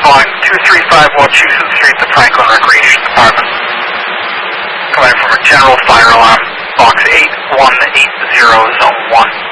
calling 235 Wachusett Street, the Franklin Recreation Department. Coming from a general fire alarm, box 8180, zone 1.